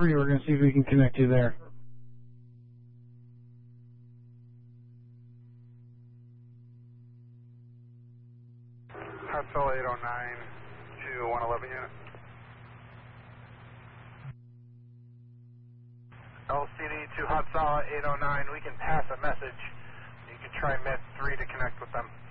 3, we're going to see if we can connect you there. Hudsall 809 to 111 unit. LCD to Hudsall 809, we can pass a message. You can try Med 3 to connect with them.